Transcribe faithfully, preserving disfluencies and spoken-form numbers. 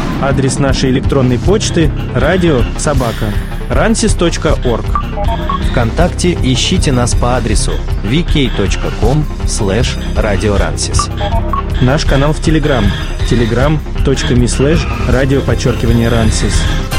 Адрес нашей электронной почты радио собака рансис точка орг. ВКонтакте ищите нас по адресу ви кей точка ком слэш радиорансис. Наш канал в Телеграм телеграм точка ми слэш радио подчеркивание рансис.